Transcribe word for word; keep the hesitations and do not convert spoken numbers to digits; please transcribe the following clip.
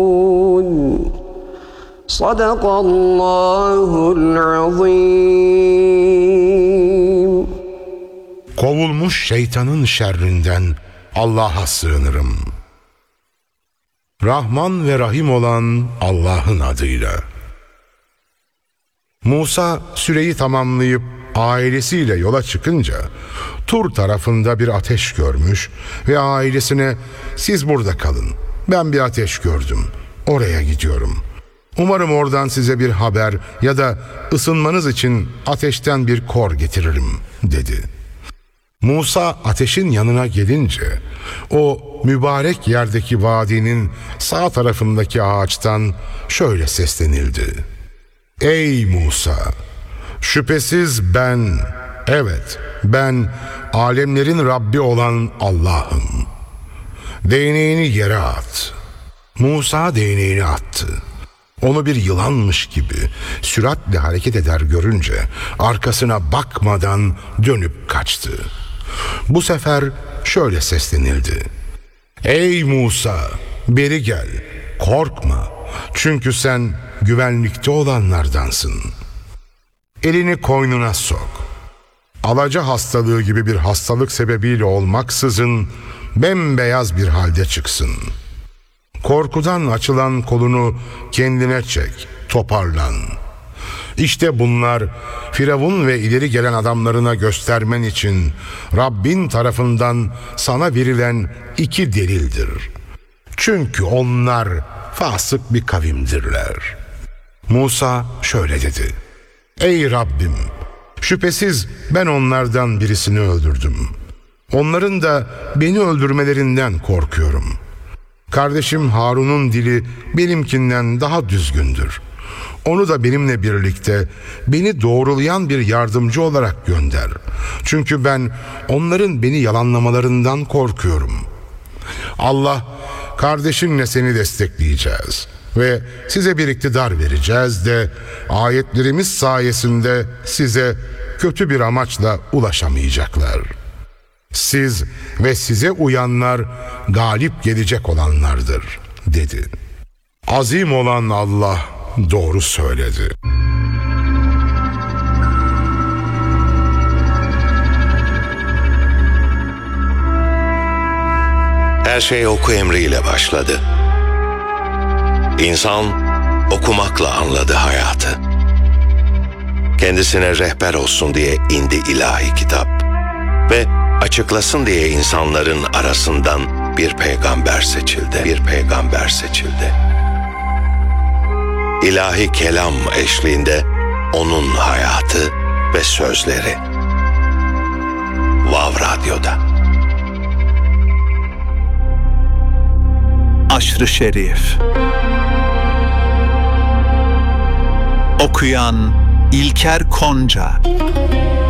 Sadakallahul azim. Kovulmuş şeytanın şerrinden Allah'a sığınırım. Rahman ve Rahim olan Allah'ın adıyla. Musa süreyi tamamlayıp ailesiyle yola çıkınca Tur tarafında bir ateş görmüş ve ailesine "Siz burada kalın. Ben bir ateş gördüm. Oraya gidiyorum. Umarım oradan size bir haber ya da ısınmanız için ateşten bir kor getiririm," dedi. Musa ateşin yanına gelince o mübarek yerdeki vadinin sağ tarafındaki ağaçtan şöyle seslenildi: "Ey Musa! Şüphesiz ben, evet ben alemlerin Rabbi olan Allah'ım. Değneğini yere at." Musa değneğini attı. Onu bir yılanmış gibi süratle hareket eder görünce arkasına bakmadan dönüp kaçtı. Bu sefer şöyle seslenildi: "Ey Musa, beri gel, korkma, çünkü sen güvenlikte olanlardansın." Elini koynuna sok. Alaca hastalığı gibi bir hastalık sebebiyle olmaksızın bembeyaz bir halde çıksın. Korkudan açılan kolunu kendine çek, toparlan. İşte bunlar Firavun ve ileri gelen adamlarına göstermen için Rabbin tarafından sana verilen iki delildir. Çünkü onlar fasık bir kavimdirler. Musa şöyle dedi: "Ey Rabbim! Şüphesiz ben onlardan birisini öldürdüm. Onların da beni öldürmelerinden korkuyorum. Kardeşim Harun'un dili benimkinden daha düzgündür. Onu da benimle birlikte beni doğrulayan bir yardımcı olarak gönder. Çünkü ben onların beni yalanlamalarından korkuyorum. Allah, kardeşinle seni destekleyeceğiz ve size bir iktidar vereceğiz de ayetlerimiz sayesinde size kötü bir amaçla ulaşamayacaklar. Siz ve size uyanlar galip gelecek olanlardır," dedi. Azim olan Allah doğru söyledi. Her şey oku emriyle başladı. İnsan okumakla anladı hayatı. Kendisine rehber olsun diye indi ilahi kitap ve açıklasın diye insanların arasından bir peygamber seçildi. Bir peygamber seçildi. İlahi kelam eşliğinde onun hayatı ve sözleri. Vav Radyo'da. Aşr-ı Şerif. Okuyan İlker Konca.